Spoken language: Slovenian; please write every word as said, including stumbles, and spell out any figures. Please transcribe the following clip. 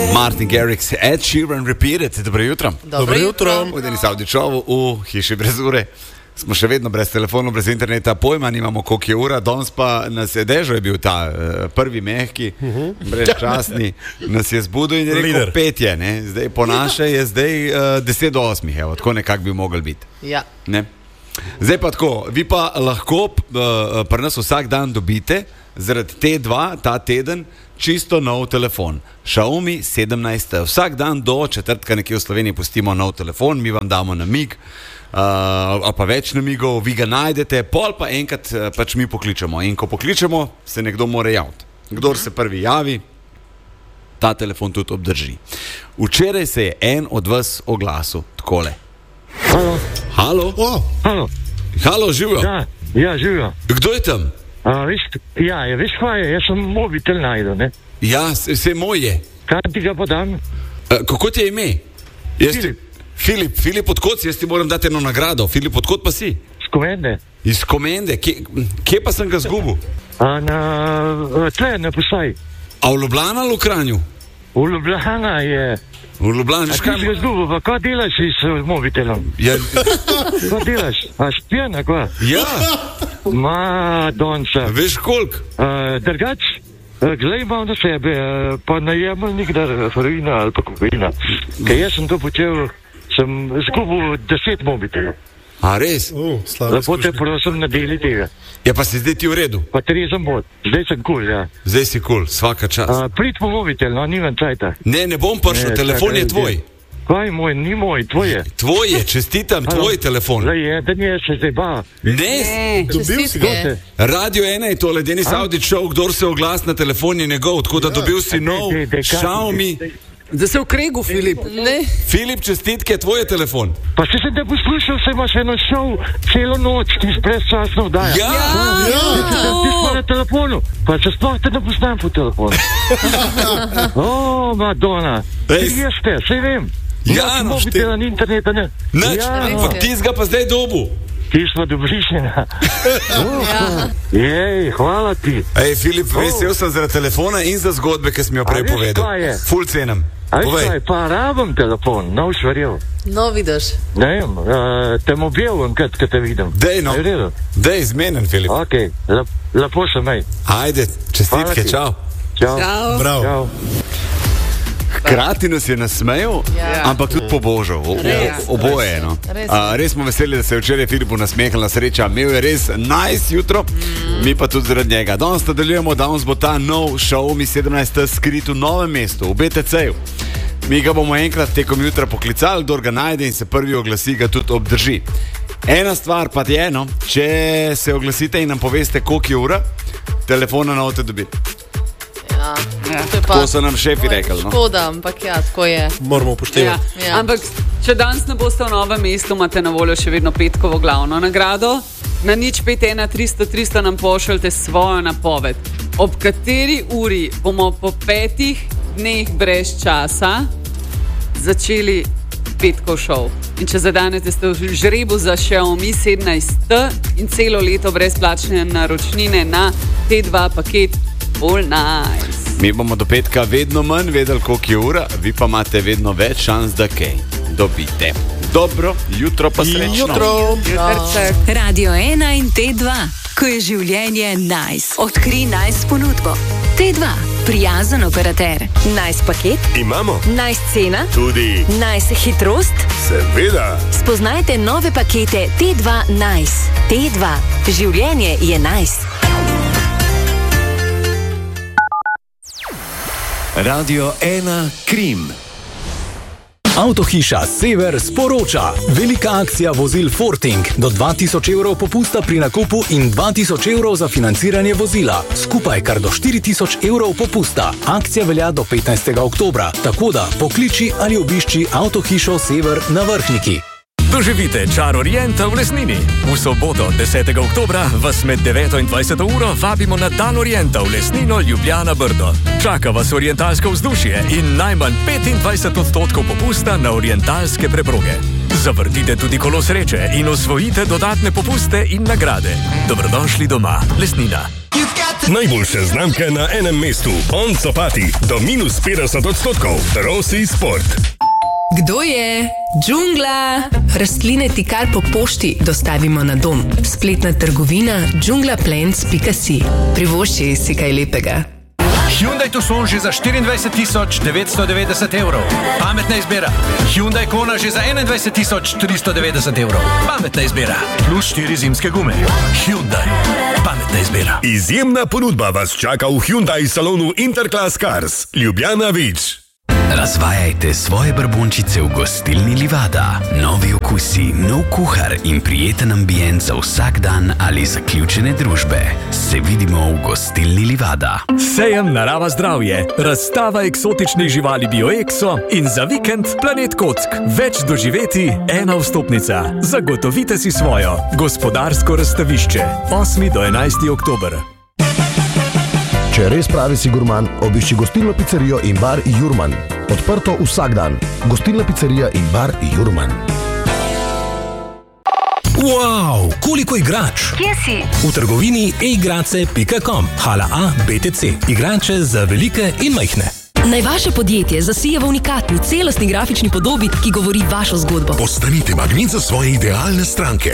Martin Garrix, Ed Sheeran Repeated. Dobro jutro. Dobro jutro. V Denis Avdičovu v hiši brez ure. Smo še vedno brez telefonov, brez interneta, pojma nimamo, koliko je ura. Danes pa nas je Dežo je bil ta uh, prvi mehki, uh-huh. brezčasni, nas je zbudil in je rekel Lider. petje. Ne? Zdaj, po naše je zdaj uh, deset do osmih, evo, tako nekako bi mogel biti. Ja. Ne? Zdaj pa tako, vi pa lahko uh, pri nas vsak dan dobite zaradi T dva ta teden čisto nov telefon. Xiaomi sedemnajst. Vsak dan do četrtka nekje v Sloveniji pustimo nov telefon, mi vam damo namig, uh, a pa več namigov, vi ga najdete, pol pa enkrat uh, pač mi pokličemo. In ko pokličemo, se nekdo mora javiti. Kdor se prvi javi, ta telefon tudi obdrži. Včeraj se je en od vas oglasil takole. Halo. Halo? Oh. Halo. Halo, živijo? Ja, ja, živijo. Kdo je tam? A, veš, ja, je, veš kaj je, jaz sem mobitel najdu, ne? Ja, vse moje. Kaj ti ga podam? A, kako ti je ime? Jaz Filip. Ti, Filip, Filip Odkot, jaz ti moram dati eno nagrado. Filip Odkot pa si? Z Komende. Iz Komende, kje, kje pa sem ga zgubil? A na, tle, na Posaj. A v Ljubljana ali v Kranju? V Ljubljana je. V Ljubljana, A veš ti kaj? si ga zgubil, pa kaj delaš s mobitelom? Ja, Kaj delaš? A špijana, kaj? ja, Ma, donca. veš koliko? Uh, drugač, uh, glej malo na sebe, uh, pa najemal nikdar heroina ali pa kokaina. Ker jaz sem to počel, sem zgubil deset mobitelov. A res? Uh, Lepo te prosim, na deli tega. Ja, pa si zdaj ti v redu? Pa trezen bod. Zdaj sem kul, ja. Zdaj si kul, cool, svaka čas. Uh, prid po mobitel, no, nimam čajta. Ne, ne bom prišel, Ne, telefon je čakaj, tvoj. Kaj je moj, ni moj, tvoj je. Tvoj je, čestitam, tvoj telefon. Zdaj je, da nije se zdaj ba. Ne, dobil si ga. Dote. Radio ena je tole, Denis Avdić Show, kdor se oglas na telefon je njegov, tako da dobil si nov dej, dej, kaj- Xiaomi. Da se v kregu, Filip. Ne. Filip, čestitke, tvoj je telefon. Pa se sem te poslušal, se imaš eno šov celo noč, ti si brezčasno vdaja. Ja, Ja. Ti si pa na telefonu, pa se sploh te ne poznam po telefonu. O, Madonna, Ej, ti jeste, sej vem. Ja, no, Mobitel in interneta ne. Nič, Ja, ampak ti ga pa zdaj dobu. ti smo dobrišena. Ja. Jej, hvala ti. Ej, Filip, vesel sem zaradi telefona in za zgodbe, ki sem jo prej A veš, povedal. kaj je? Ful cenem. A veš Povej. kaj, pa rabim telefon, no už verjel. No, vidiš. Ne vem, uh, te mobilim, kad, kad te vidim. Dej, no. Je v redu? Dej, zmenen, Filip. Ok, lep, lepo se mej. Ajde, čestitke, Hvala ti. čau. Čau. Čau. Bravo. Čau. Hkrati nas je nasmejal, Ja. ampak tudi pobožal. O- Res. o- Oboje eno. Res. A, res smo veseli, da se je včeraj Filipu nasmehnila sreča. Imel je res nice jutro, mi pa tudi zaradi njega. Danes nadaljujemo, danes bo ta nov Xiaomi sedemnajst skrit v novem mestu, v B T C-ju. Mi ga bomo enkrat tekom jutra poklicali, kdor ga najde in se prvi oglasi, ga tudi obdrži. Ena stvar pa je eno, če se oglasite in nam poveste, koliko je ura, telefona na ote dobiti. Ja. Ja. To je pa- Tako so nam šefi rekli, no. Škoda, ampak ja, tako je. Ja. Ja. Ja. Ja. Ja. Ampak, če danes ne boste v novem mestu, imate na voljo še vedno petkovo glavno nagrado. Na nič pet ena tristo tristo nam pošljete svojo napoved. Ob kateri uri bomo po petih dneh brez časa začeli petkov šov. In če zadanete ste v žrebu za Xiaomi sedemnajst in celo leto brezplačne naročnine na T dva paket, all nice. Mi bomo do petka vedno manj vedeli, koliko je ura, vi pa imate vedno več šans, da kaj dobite. Dobro, jutro pa srečno. Jutro. Jutrček. Radio ena in T dva, ko je življenje nice. Odkri nice ponudbo. T dva, prijazen operater. Nice paket, Imamo nice cena, tudi, nice hitrost. seveda, Spoznajte nove pakete T dva Nice. T dva, življenje je nice. Radio ena Krim. Avtohiša Sever sporoča. Velika akcija vozil Forting. Do dva tisoč evrov popusta pri nakupu in dva tisoč evrov za financiranje vozila. Skupaj kar do štiri tisoč evrov popusta. Akcija velja do petnajstega oktobra. Tako da pokliči ali obišči Avtohišo Sever na Vrhniki. Doživite čar Orienta v Lesnini. V soboto, desetega oktobra, vas med deveto in dvajseto uro vabimo na Dan Orienta v Lesnino Ljubljana Brdo. Čaka vas orientalsko vzdušje in najmanj petindvajset odstotkov popusta na orientalske preproge. Zavrtite tudi kolo sreče in osvojite dodatne popuste in nagrade. Dobrodošli doma, Lesnina. Najboljše znamke na enem mestu. On Copati do minus petdeset odstotkov. Rossi Sport. Kdo je? Džungla! Rastline ti kar po pošti dostavimo na dom. Spletna trgovina džungla plants pika si. Privošči si kaj lepega. Hyundai Tucson že za štiriindvajset tisoč devetsto devetdeset evrov. Pametna izbira. Hyundai Kona že za enaindvajset tisoč tristo devetdeset evrov. Pametna izbira. Plus štiri zimske gume. Hyundai. Pametna izbira. Izjemna ponudba vas čaka v Hyundai salonu Interclass Cars. Ljubljana Vič. Razvajajte svoje brbončice v gostilni Livada. Novi okusi, nov kuhar in prijeten ambient za vsak dan ali zaključene družbe. Se vidimo v gostilni Livada. Sejem Narava zdravje, razstava eksotičnih živali BioExo in za vikend Planet Kock. Več doživeti, ena vstopnica. Zagotovite si svojo. Gospodarsko razstavišče. osmi do enajstega oktober. Če res pravi si gurman, obišči gostilno pizzerijo in bar Jurman. Odprto vsak dan. Gostilna pizzerija in bar Jurman. Wow, koliko igrač! Kje si? V trgovini e igrace pika com. Hala A, B T C. Igrače za velike in majhne. Naj vaše podjetje zasije v unikatni, celostni grafični podobi, ki govori vašo zgodbo. Postanite magnet za svoje idealne stranke.